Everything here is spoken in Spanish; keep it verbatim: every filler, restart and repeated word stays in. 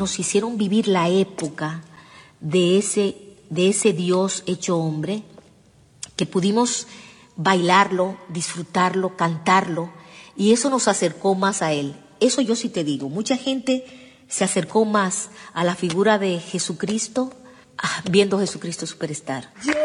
nos hicieron vivir la época de ese, de ese Dios hecho hombre, que pudimos bailarlo, disfrutarlo, cantarlo, y eso nos acercó más a Él. Eso yo sí te digo, mucha gente se acercó más a la figura de Jesucristo viendo Jesucristo Superstar.